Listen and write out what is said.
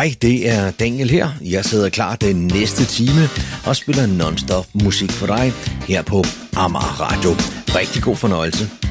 Hej, det er Daniel her. Jeg sidder klar den næste time og spiller non-stop musik for dig her på Amager Radio. Rigtig god fornøjelse.